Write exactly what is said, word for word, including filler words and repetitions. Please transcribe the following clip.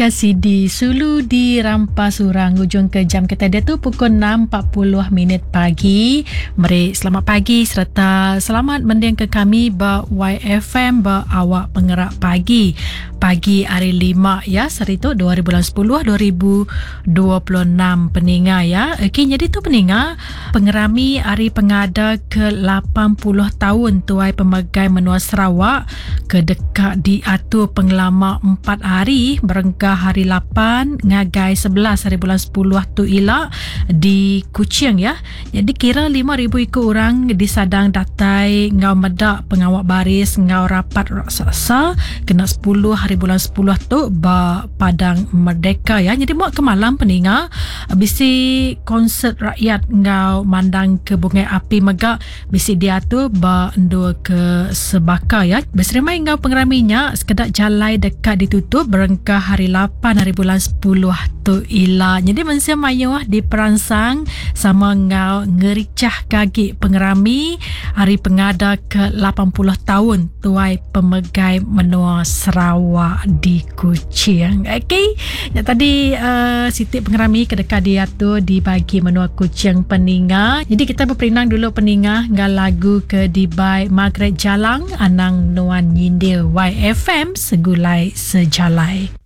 Kasih di Sulu di Rampas Surang. Hujung ke jam kita dia tu pukul enam empat puluh minit pagi. Mari selamat pagi serta selamat mendiang ke kami ba Y F M ba awak pengerak pagi. Pagi hari lima ya, hari tu dua bulan sepuluh dua ribu dua puluh enam peninga ya. Okey, jadi tu peninga pengerami hari pengada ke lapan puluh tahun Tuai Pemegai Menua Sarawak kedekat diatur pengelama empat hari berengkah hari lapan ngagai sebelas hari bulan sepuluh tu ilak di Kuching ya. Jadi kira lima ribu ikut orang disadang datai ngau medak pengawak baris ngau rapat raksasa kena sepuluh hari bulan sepuluh tu ba Padang Merdeka ya. Jadi muat ke malam peninga bisi konsert rakyat ngau mandang ke bungai api megak bisi diatur ba endua ke sebaka ya. Berserimai ngau pengeraminya sekedar jalai dekat ditutup berengkah hari lapan hari bulan sepuluh tu ila. Jadi mensia mayu diperansang sama ngau ngericah kaki pengerami hari pengada ke lapan puluh tahun Tuai Pemegai Menua Sarawak di Kuching. Okey. Ya, tadi uh, Siti pengerami kedekat dia tu dibagi menua Kuching peninga. Jadi kita berperinang dulu peninga ngau lagu ke dibai Margaret Jalang Anang Nuan Nyindir Y F M Segulai Sejalai.